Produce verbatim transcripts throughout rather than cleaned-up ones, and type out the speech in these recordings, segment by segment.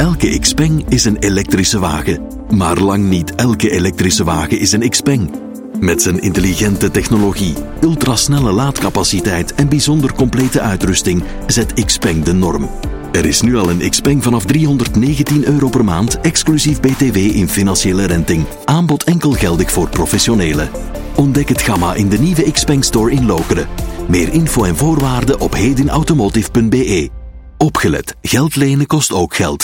Elke Xpeng is een elektrische wagen. Maar lang niet elke elektrische wagen is een Xpeng. Met zijn intelligente technologie, ultrasnelle laadcapaciteit en bijzonder complete uitrusting zet Xpeng de norm. Er is nu al een Xpeng vanaf driehonderdnegentien euro per maand, exclusief B T W in financiële renting. Aanbod enkel geldig voor professionelen. Ontdek het gamma in de nieuwe Xpeng Store in Lokeren. Meer info en voorwaarden op hedinautomotive punt b e. Opgelet, geld lenen kost ook geld.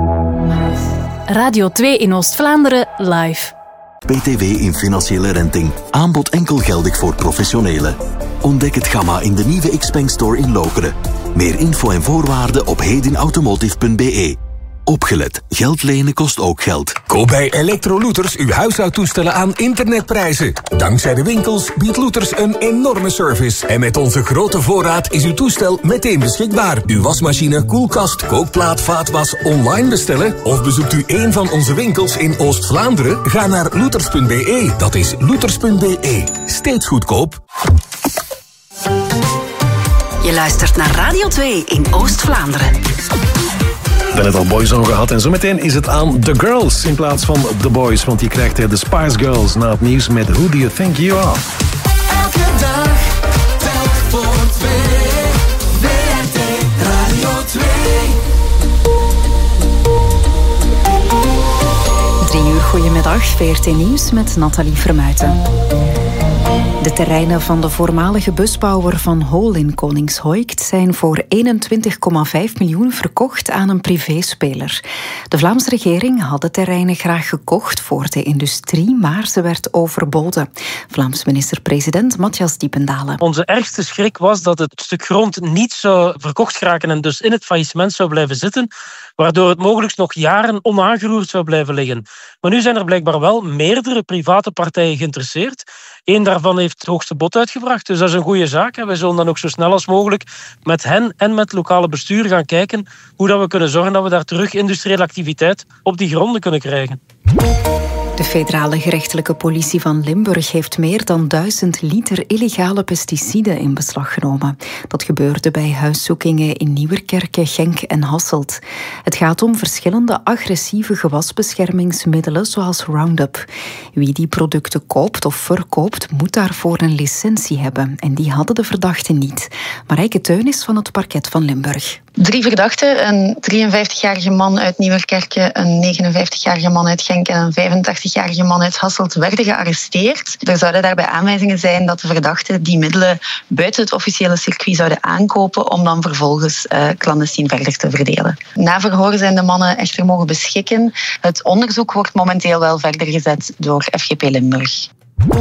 Radio twee in Oost-Vlaanderen live. B T W in financiële renting. Aanbod enkel geldig voor professionelen. Ontdek het gamma in de nieuwe Xpeng Store in Lokeren. Meer info en voorwaarden op hedinautomotive punt b e. Opgelet, geld lenen kost ook geld. Koop bij Electrolooters uw huishoudtoestellen aan internetprijzen. Dankzij de winkels biedt Looters een enorme service. En met onze grote voorraad is uw toestel meteen beschikbaar. Uw wasmachine, koelkast, kookplaat, vaatwas online bestellen? Of bezoekt u een van onze winkels in Oost-Vlaanderen? Ga naar looters punt b e. Dat is looters punt b e. Steeds goedkoop. Je luistert naar Radio twee in Oost-Vlaanderen. We hebben net al Boyzone gehad en zometeen is het aan The Girls in plaats van The Boys. Want je krijgt de Spice Girls na het nieuws met Who Do You Think You Are? Elke dag, telk voor twee. W R T Radio twee. Drie uur goedemiddag, V R T Nieuws met Nathalie Vermuijten. De terreinen van de voormalige busbouwer Van Hool in Koningshoekt zijn voor eenentwintig komma vijf miljoen verkocht aan een privéspeler. De Vlaamse regering had de terreinen graag gekocht voor de industrie, maar ze werd overboden. Vlaams minister-president Matthias Diependalen. Onze ergste schrik was dat het stuk grond niet zou verkocht geraken en dus in het faillissement zou blijven zitten, waardoor het mogelijk nog jaren onaangeroerd zou blijven liggen. Maar nu zijn er blijkbaar wel meerdere private partijen geïnteresseerd. Eén daarvan heeft het hoogste bod uitgebracht, dus dat is een goede zaak. Wij zullen dan ook zo snel als mogelijk met hen en met het lokale bestuur gaan kijken hoe dat we kunnen zorgen dat we daar terug industriële activiteit op die gronden kunnen krijgen. De federale gerechtelijke politie van Limburg heeft meer dan duizend liter illegale pesticiden in beslag genomen. Dat gebeurde bij huiszoekingen in Nieuwerkerke, Genk en Hasselt. Het gaat om verschillende agressieve gewasbeschermingsmiddelen zoals Roundup. Wie die producten koopt of verkoopt moet daarvoor een licentie hebben. En die hadden de verdachten niet. Marijke Teunis van het parket van Limburg. Drie verdachten, een drieënvijftigjarige man uit Nieuwerkerke, een negenenvijftigjarige man uit Genk en een vijfentachtigjarige man uit Hasselt werden gearresteerd. Er zouden daarbij aanwijzingen zijn dat de verdachten die middelen buiten het officiële circuit zouden aankopen om dan vervolgens uh, clandestien verder te verdelen. Na verhoor zijn de mannen echter mogen beschikken. Het onderzoek wordt momenteel wel verder gezet door F G P Limburg.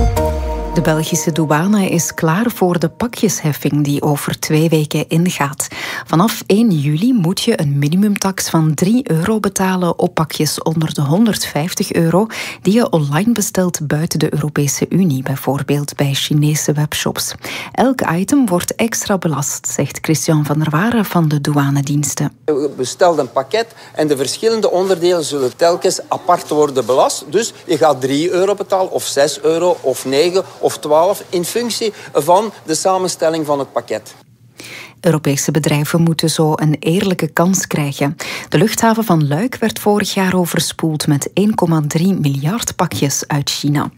De Belgische douane is klaar voor de pakjesheffing die over twee weken ingaat. Vanaf één juli moet je een minimumtax van drie euro betalen op pakjes onder de honderdvijftig euro die je online bestelt buiten de Europese Unie, bijvoorbeeld bij Chinese webshops. Elk item wordt extra belast, zegt Christian van der Waren van de douanediensten. Je bestelt een pakket en de verschillende onderdelen zullen telkens apart worden belast. Dus je gaat drie euro betalen of zes euro of negen of twaalf in functie van de samenstelling van het pakket. Europese bedrijven moeten zo een eerlijke kans krijgen. De luchthaven van Luik werd vorig jaar overspoeld met één komma drie miljard pakjes uit China.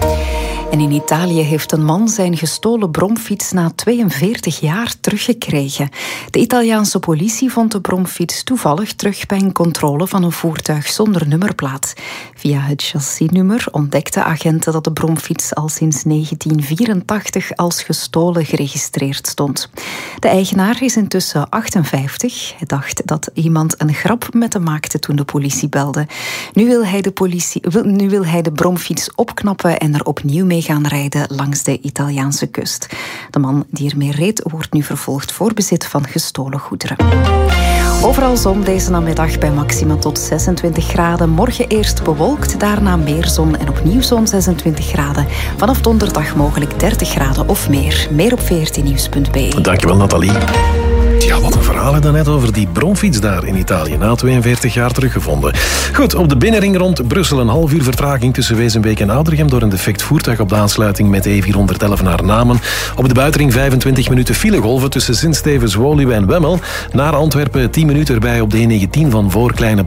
En in Italië heeft een man zijn gestolen bromfiets na tweeënveertig jaar teruggekregen. De Italiaanse politie vond de bromfiets toevallig terug bij een controle van een voertuig zonder nummerplaat. Via het chassisnummer ontdekten agenten dat de bromfiets al sinds negentien vierentachtig als gestolen geregistreerd stond. De eigenaar is intussen achtenvijftig. Hij dacht dat iemand een grap met hem maakte toen de politie belde. Nu wil hij de, politie, nu wil hij de bromfiets opknappen en er opnieuw mee gaan rijden langs de Italiaanse kust. De man die ermee reed wordt nu vervolgd voor bezit van gestolen goederen. Overal zon deze namiddag bij maxima tot zesentwintig graden. Morgen eerst bewolkt, daarna meer zon en opnieuw zo'n zesentwintig graden. Vanaf donderdag mogelijk dertig graden of meer. Meer op v r t nieuws punt b e. Dankjewel, Nathalie. Ja, wat een verhaal daarnet over die bromfiets daar in Italië. Na tweeënveertig jaar teruggevonden. Goed, op de binnenring rond Brussel een half uur vertraging tussen Wezenbeek en Oudregem door een defect voertuig op de aansluiting met E vierhonderdelf naar Namen. Op de buitenring vijfentwintig minuten filegolven tussen Sint-Stevens, Woluwe en Wemmel. Naar Antwerpen tien minuten erbij op de E negentien van Voorkleine